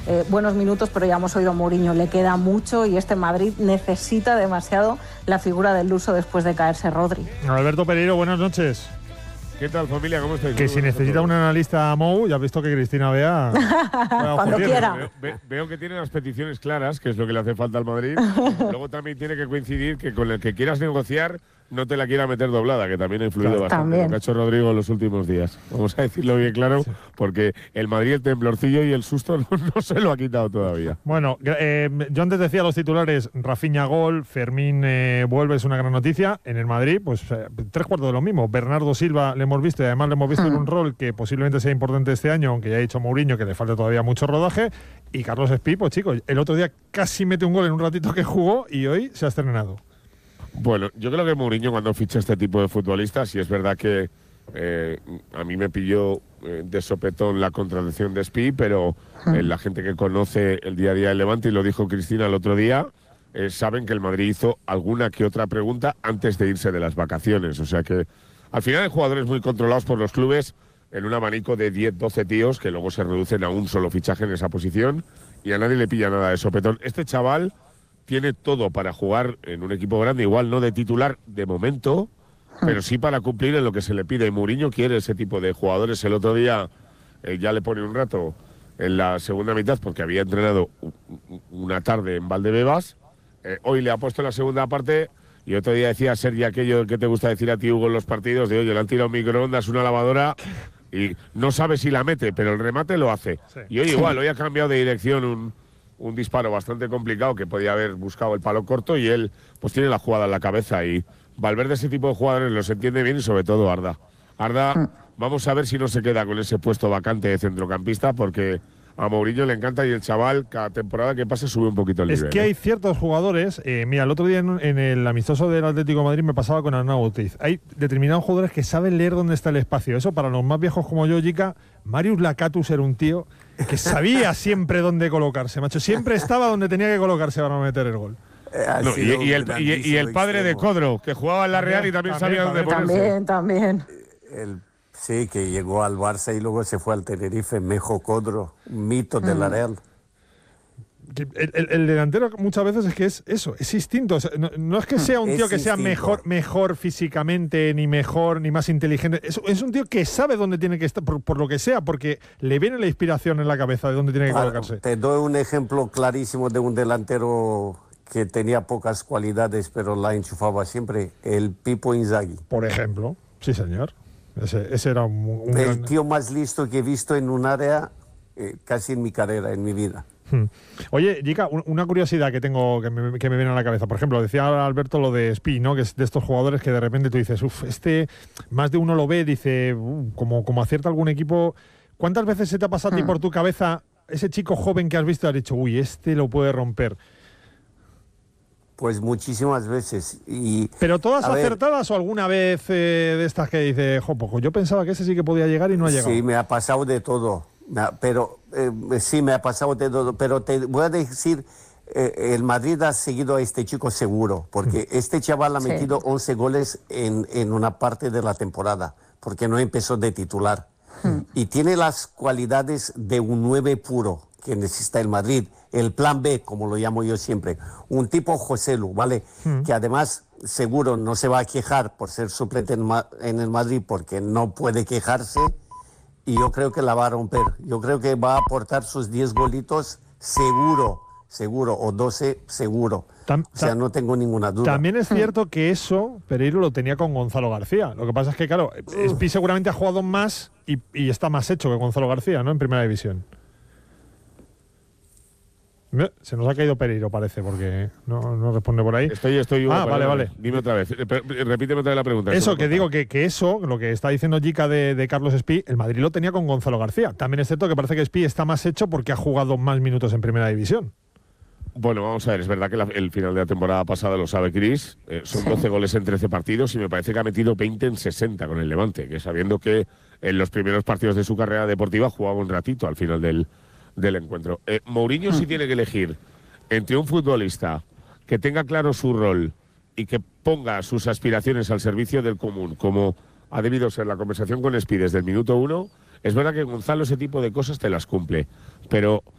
buenos minutos, pero ya hemos oído a Mourinho, le queda mucho y este Madrid necesita demasiado la figura del Luso después de caerse Rodri. Alberto Pereiro, buenas noches. ¿Qué tal, familia? ¿Cómo estáis? Que si necesita un analista Mou, ya has visto que Cristina Vea cuando quiera. Veo que tiene las peticiones claras, que es lo que le hace falta al Madrid. Luego también tiene que coincidir que con el que quieras negociar no te la quiera meter doblada, que también ha influido bastante lo que ha hecho Rodrigo en los últimos días. Vamos a decirlo bien claro, porque el Madrid, el temblorcillo y el susto no se lo ha quitado todavía. Bueno, yo antes decía los titulares, Rafinha gol, Fermín vuelve, es una gran noticia. En el Madrid, pues 3/4 de lo mismo. Bernardo Silva le hemos visto y además le hemos visto en un rol que posiblemente sea importante este año, aunque ya ha dicho Mourinho que le falta todavía mucho rodaje. Y Carlos Espí, pues chicos, el otro día casi mete un gol en un ratito que jugó y hoy se ha estrenado. Bueno, yo creo que Mourinho cuando ficha este tipo de futbolistas, y es verdad que a mí me pilló de sopetón la contratación de Espí, pero la gente que conoce el día a día del Levante, y lo dijo Cristina el otro día, saben que el Madrid hizo alguna que otra pregunta antes de irse de las vacaciones. O sea que al final hay jugadores muy controlados por los clubes en un abanico de 10, 12 tíos que luego se reducen a un solo fichaje en esa posición y a nadie le pilla nada de sopetón. Este chaval tiene todo para jugar en un equipo grande, igual no de titular de momento, pero sí para cumplir en lo que se le pide. Y Mourinho quiere ese tipo de jugadores. El otro día ya le pone un rato en la segunda mitad porque había entrenado una tarde en Valdebebas. Hoy le ha puesto en la segunda parte y otro día decía Sergi aquello que te gusta decir a ti, Hugo, en los partidos, de oye, le han tirado un microondas, una lavadora y no sabe si la mete, pero el remate lo hace. Sí. Y hoy igual, hoy ha cambiado de dirección un disparo bastante complicado que podía haber buscado el palo corto y él pues tiene la jugada en la cabeza y Valverde ese tipo de jugadores los entiende bien y sobre todo Arda. Vamos a ver si no se queda con ese puesto vacante de centrocampista porque a Mourinho le encanta y el chaval cada temporada que pase sube un poquito el nivel. Es que hay ciertos jugadores, mira, el otro día en el amistoso del Atlético de Madrid me pasaba con Arnau Ortiz. Hay determinados jugadores que saben leer dónde está el espacio. Eso para los más viejos como yo, Jica, Marius Lacatus era un tío que sabía siempre dónde colocarse, macho. Siempre estaba donde tenía que colocarse para meter el gol. No, y el padre de Codro, que jugaba en la Real y también sabía dónde ponerse. También. Sí, que llegó al Barça y luego se fue al Tenerife, Mejo Codro, mito de la Real. El delantero muchas veces es que es eso, es instinto. O sea, no es que sea un tío que sea mejor físicamente, ni mejor, ni más inteligente. Es un tío que sabe dónde tiene que estar, por lo que sea, porque le viene la inspiración en la cabeza de dónde tiene que colocarse. Te doy un ejemplo clarísimo de un delantero que tenía pocas cualidades, pero la enchufaba siempre, el Pipo Inzaghi. Por ejemplo, sí señor. Ese era un el tío más listo que he visto en un área casi en mi carrera, en mi vida. Oye, Jica, una curiosidad que tengo que me viene a la cabeza. Por ejemplo, decía Alberto lo de Espí, ¿no? Que es de estos jugadores que de repente tú dices, más de uno lo ve, dice, como acierta algún equipo. ¿Cuántas veces se te ha pasado a ti por tu cabeza ese chico joven que has visto y has dicho, uy, este lo puede romper? Pues muchísimas veces. ¿Pero todas acertadas o alguna vez de estas que dice, pues yo pensaba que ese sí que podía llegar y no ha llegado? Sí, me ha pasado de todo. Sí, me ha pasado de todo. Pero te voy a decir, el Madrid ha seguido a este chico seguro, porque este chaval ha metido 11 goles en una parte de la temporada, porque no empezó de titular. Y tiene las cualidades de un 9 puro que necesita el Madrid. El plan B, como lo llamo yo siempre. Un tipo Joselu, ¿vale? Que además seguro no se va a quejar por ser suplente en el Madrid porque no puede quejarse y yo creo que la va a romper. Yo creo que va a aportar sus 10 golitos seguro, o 12 seguro. O sea, no tengo ninguna duda. También es cierto que eso Pereiro lo tenía con Gonzalo García. Lo que pasa es que, claro, Espí seguramente ha jugado más y está más hecho que Gonzalo García, ¿no? En Primera División. Se nos ha caído Pereiro, parece, porque no responde por ahí. Estoy. Vale. Dime otra vez. Repíteme otra vez la pregunta. Eso, que digo que eso, lo que está diciendo Jica de Carlos Espí, el Madrid lo tenía con Gonzalo García. También es cierto que parece que Espí está más hecho porque ha jugado más minutos en Primera División. Bueno, vamos a ver, es verdad que el final de la temporada pasada lo sabe Cris, son 12 goles en 13 partidos y me parece que ha metido 20 en 60 con el Levante, que sabiendo que en los primeros partidos de su carrera deportiva jugaba un ratito al final del encuentro. Mourinho sí tiene que elegir entre un futbolista que tenga claro su rol y que ponga sus aspiraciones al servicio del común, como ha debido ser la conversación con Espí desde el minuto 1. Es verdad que Gonzalo ese tipo de cosas te las cumple, pero